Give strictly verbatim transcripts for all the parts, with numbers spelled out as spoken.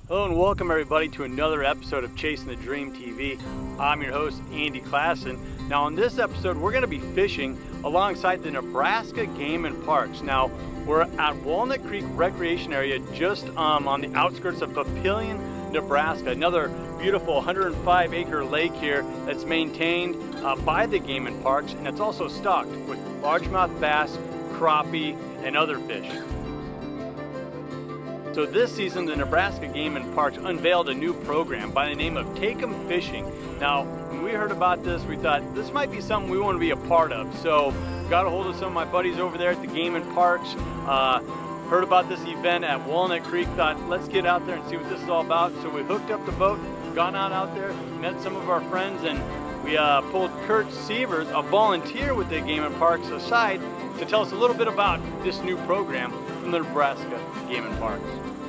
Hello and welcome everybody to another episode of Chasing the Dream T V. I'm your host, Andy Klassen. Now in this episode, we're going to be fishing alongside the Nebraska Game and Parks. Now we're at Walnut Creek Recreation Area, just um, on the outskirts of Papillion, Nebraska. Another beautiful one hundred five acre lake here that's maintained uh, by the Game and Parks, and it's also stocked with largemouth bass, crappie, and other fish. So this season, the Nebraska Game and Parks unveiled a new program by the name of Take 'em Fishing. Now, when we heard about this, we thought this might be something we want to be a part of. So, got a hold of some of my buddies over there at the Game and Parks. Uh, heard about this event at Walnut Creek. Thought, let's get out there and see what this is all about. So we hooked up the boat, gone on out there, met some of our friends, and we uh, pulled Kurt Sievers, a volunteer with the Game and Parks, aside to tell us a little bit about this new program from the Nebraska Game and Parks.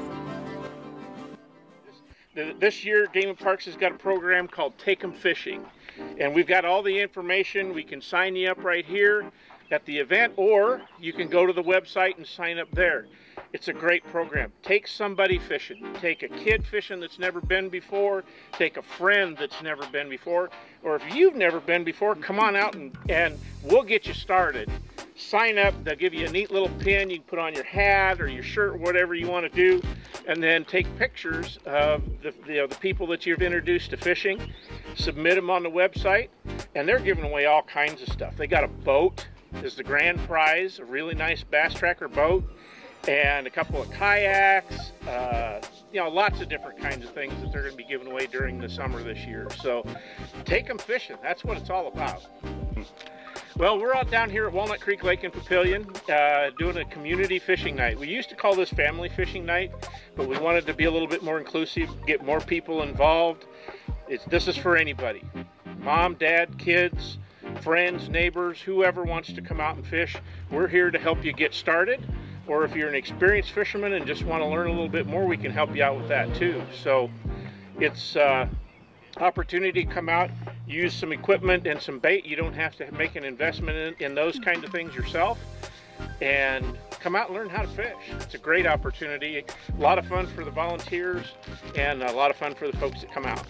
This year, Game and Parks has got a program called Take 'em Fishing, and we've got all the information. We can sign you up right here at the event, or you can go to the website and sign up there. It's a great program. Take somebody fishing. Take a kid fishing that's never been before. Take a friend that's never been before. Or if you've never been before, come on out and, and we'll get you started. Sign up. They'll give you a neat little pin you can put on your hat or your shirt, whatever you want to do, and then take pictures of the, you know, the people that you've introduced to fishing, submit them on the website, and they're giving away all kinds of stuff. They got a boat as the grand prize, a really nice Bass Tracker boat, and a couple of kayaks, uh, you know, lots of different kinds of things that they're going to be giving away during the summer this year. So take them fishing. That's what it's all about. Well, we're out down here at Walnut Creek Lake in Papillion uh, doing a community fishing night. We used to call this family fishing night, but we wanted to be a little bit more inclusive, get more people involved. It's, this is for anybody. Mom, dad, kids, friends, neighbors, whoever wants to come out and fish. We're here to help you get started. Or if you're an experienced fisherman and just want to learn a little bit more, we can help you out with that too. So it's uh, opportunity to come out, use some equipment and some bait. You don't have to make an investment in, in those kind of things yourself, and come out and learn how to fish. It's a great opportunity. A lot of fun for the volunteers and a lot of fun for the folks that come out.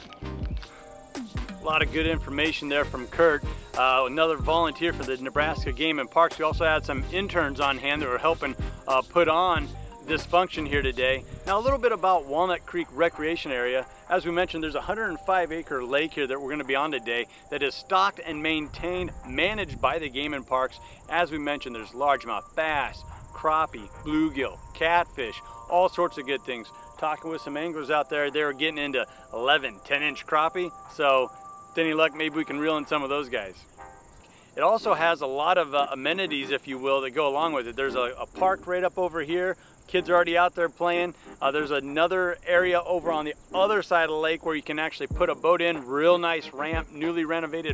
A lot of good information there from Kurt, uh, another volunteer for the Nebraska Game and Parks. We also had some interns on hand that were helping uh, put on this function here today. Now a little bit about Walnut Creek Recreation Area. As we mentioned, there's a one hundred five acre lake here that we're going to be on today that is stocked and maintained, managed by the Game and Parks. As we mentioned, there's largemouth bass, crappie, bluegill, catfish, all sorts of good things. Talking with some anglers out there, they were getting into eleven, ten inch crappie. So with any luck, maybe we can reel in some of those guys. It also has a lot of uh, amenities, if you will, that go along with it. There's a, a park right up over here. Kids are already out there playing. Uh, there's another area over on the other side of the lake where you can actually put a boat in. Real nice ramp, newly renovated